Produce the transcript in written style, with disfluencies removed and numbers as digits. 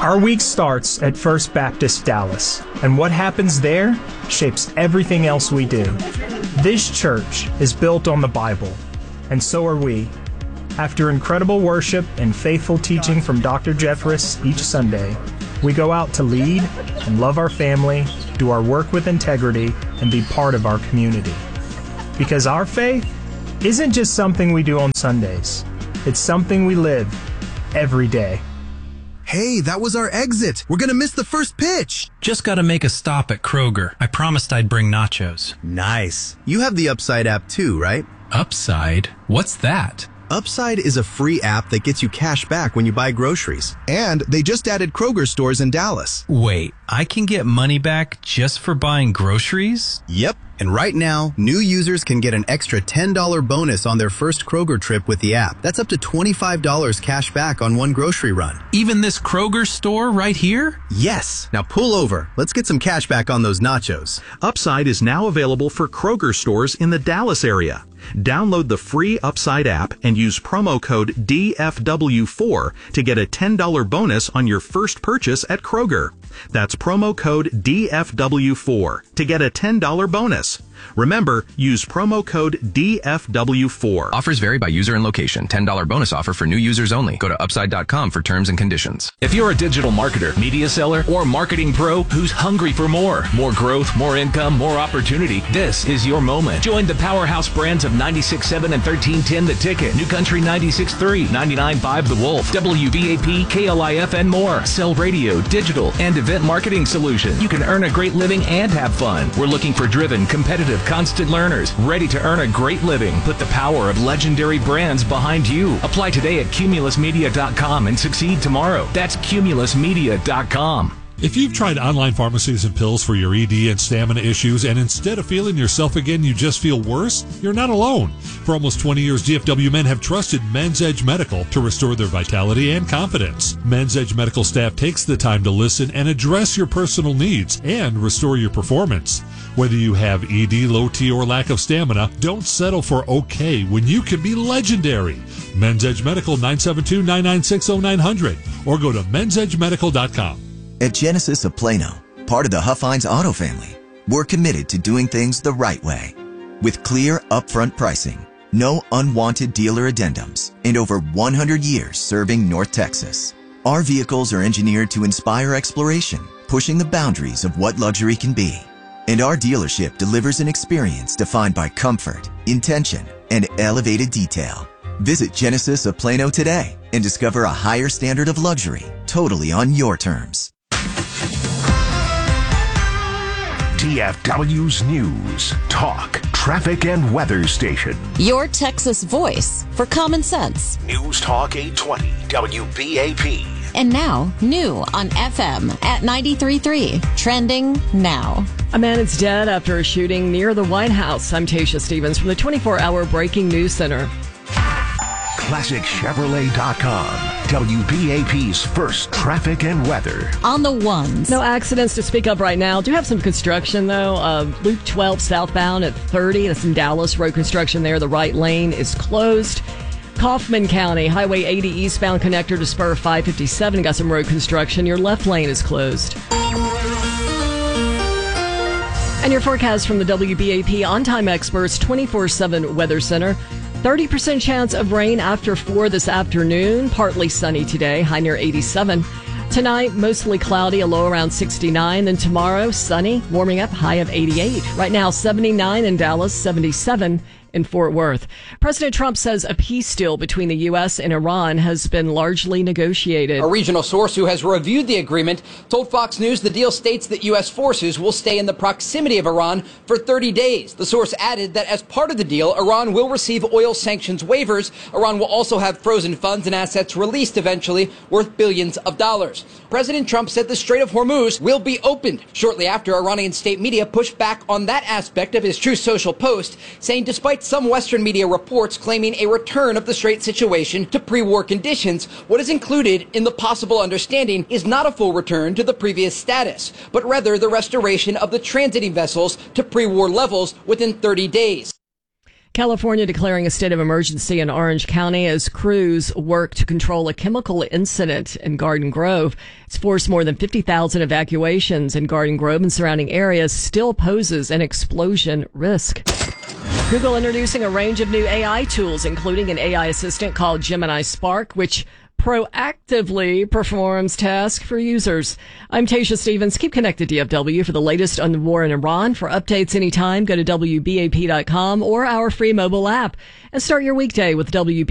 Our week starts at First Baptist Dallas, and what happens there shapes everything else we do. This church is built on the Bible, and so are we. After incredible worship and faithful teaching from Dr. Jeffress each Sunday, we go out to lead and love our family, do our work with integrity, and be part of our community. Because our faith isn't just something we do on Sundays. It's something we live every day. Hey, that was our exit. We're gonna miss the first pitch. Just gotta make a stop at Kroger. I promised I'd bring nachos. Nice. You have the Upside app too, right? Upside? What's that? Upside is a free app that gets you cash back when you buy groceries. And they just added Kroger stores in Dallas. Wait, I can get money back just for buying groceries? Yep. And right now, new users can get an extra $10 bonus on their first Kroger trip with the app. That's up to $25 cash back on one grocery run. Even this Kroger store right here? Yes. Now pull over. Let's get some cash back on those nachos. Upside is now available for Kroger stores in the Dallas area. Download the free Upside app and use promo code DFW4 to get a $10 bonus on your first purchase at Kroger. That's promo code DFW4 to get a $10 bonus. Remember, use promo code DFW4. Offers vary by user and location. $10 bonus offer for new users only. Go to Upside.com for terms and conditions. If you're a digital marketer, media seller, or marketing pro who's hungry for more growth, more income, more opportunity, this is your moment. Join the powerhouse brands of 96.7 and 1310 The Ticket, New Country 96.3, 99.5 The Wolf, WBAP, KLIF, and more. Sell radio, digital, and event marketing solutions. You can earn a great living and have fun. We're looking for driven, competitive, constant learners, ready to earn a great living. Put the power of legendary brands behind you. Apply today at cumulusmedia.com and succeed tomorrow. That's cumulusmedia.com. If you've tried online pharmacies and pills for your ED and stamina issues, and instead of feeling yourself again, you just feel worse, you're not alone. For almost 20 years, DFW men have trusted Men's Edge Medical to restore their vitality and confidence. Men's Edge Medical staff takes the time to listen and address your personal needs and restore your performance. Whether you have ED, low T, or lack of stamina, don't settle for okay when you can be legendary. Men's Edge Medical, 972-996-0900, or go to mensedgemedical.com. At Genesis of Plano, part of the Huffines Auto family, we're committed to doing things the right way. With clear, upfront pricing, no unwanted dealer addendums, and over 100 years serving North Texas. Our vehicles are engineered to inspire exploration, pushing the boundaries of what luxury can be. And our dealership delivers an experience defined by comfort, intention, and elevated detail. Visit Genesis of Plano today and discover a higher standard of luxury, totally on your terms. DFW's News, Talk, Traffic, and Weather Station. Your Texas voice for common sense. News Talk 820, WBAP. And now, new on FM at 93.3. Trending now. A man is dead after a shooting near the White House. I'm Tasha Stevens from the 24-hour Breaking News Center. ClassicChevrolet.com, WBAP's first traffic and weather. On the ones. No accidents to speak of right now. Do have some construction, though. Loop 12 southbound at 30. That's in Dallas. Road construction there. The right lane is closed. Kaufman County, Highway 80 eastbound connector to Spur 557. Got some road construction. Your left lane is closed. And your forecast from the WBAP On-Time Experts 24/7 Weather Center. 30% chance of rain after 4 this afternoon. Partly sunny today, high near 87. Tonight, mostly cloudy, a low around 69. Then tomorrow, sunny, warming up, high of 88. Right now, 79 in Dallas, 77 in Fort Worth. President Trump says a peace deal between the U.S. and Iran has been largely negotiated. A regional source who has reviewed the agreement told Fox News the deal states that U.S. forces will stay in the proximity of Iran for 30 days. The source added that as part of the deal, Iran will receive oil sanctions waivers. Iran will also have frozen funds and assets released eventually worth billions of dollars. President Trump said the Strait of Hormuz will be opened. Shortly after, Iranian state media pushed back on that aspect of his Truth Social post, saying despite some Western media reports claiming a return of the Strait situation to pre-war conditions, what is included in the possible understanding is not a full return to the previous status, but rather the restoration of the transiting vessels to pre-war levels within 30 days. California declaring a state of emergency in Orange County as crews work to control a chemical incident in Garden Grove. It's forced more than 50,000 evacuations in Garden Grove and surrounding areas, still poses an explosion risk. Google introducing a range of new AI tools, including an AI assistant called Gemini Spark, which proactively performs tasks for users. I'm Tasha Stevens. Keep connected, DFW, for the latest on the war in Iran. For updates anytime, go to WBAP.com or our free mobile app and start your weekday with WBAP.